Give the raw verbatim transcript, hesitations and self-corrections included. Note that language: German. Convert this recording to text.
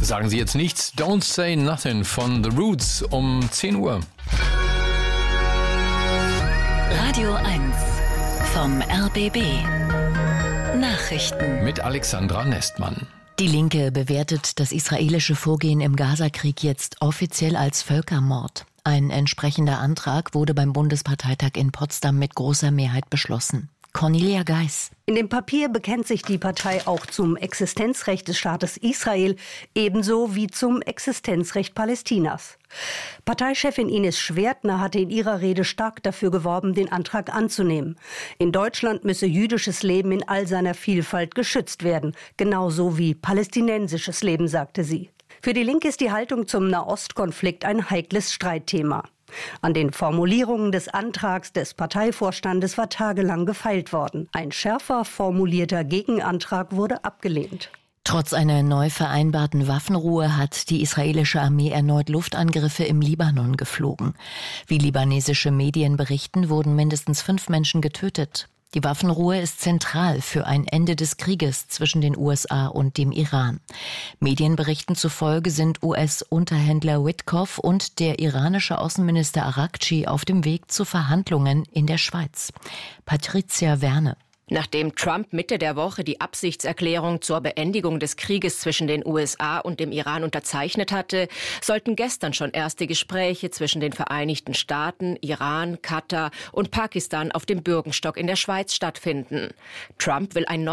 Sagen Sie jetzt nichts, Don't Say Nothing von The Roots um zehn Uhr. Radio eins vom R B B. Nachrichten Mit Alexandra Nestmann. Die Linke bewertet das israelische Vorgehen im Gazakrieg jetzt offiziell als Völkermord. Ein entsprechender Antrag wurde beim Bundesparteitag in Potsdam mit großer Mehrheit beschlossen. Cornelia Geis. In dem Papier bekennt sich die Partei auch zum Existenzrecht des Staates Israel, ebenso wie zum Existenzrecht Palästinas. Parteichefin Ines Schwertner hatte in ihrer Rede stark dafür geworben, den Antrag anzunehmen. In Deutschland müsse jüdisches Leben in all seiner Vielfalt geschützt werden, genauso wie palästinensisches Leben, sagte sie. Für die Linke ist die Haltung zum Nahostkonflikt ein heikles Streitthema. An den Formulierungen des Antrags des Parteivorstandes war tagelang gefeilt worden. Ein schärfer formulierter Gegenantrag wurde abgelehnt. Trotz einer neu vereinbarten Waffenruhe hat die israelische Armee erneut Luftangriffe im Libanon geflogen. Wie libanesische Medien berichten, wurden mindestens fünf Menschen getötet. Die Waffenruhe ist zentral für ein Ende des Krieges zwischen den U S A und dem Iran. Medienberichten zufolge sind U S-Unterhändler Witkoff und der iranische Außenminister Araghchi auf dem Weg zu Verhandlungen in der Schweiz. Patricia Werne. Nachdem Trump Mitte der Woche die Absichtserklärung zur Beendigung des Krieges zwischen den U S A und dem Iran unterzeichnet hatte, sollten gestern schon erste Gespräche zwischen den Vereinigten Staaten, Iran, Katar und Pakistan auf dem Bürgenstock in der Schweiz stattfinden. Trump will ein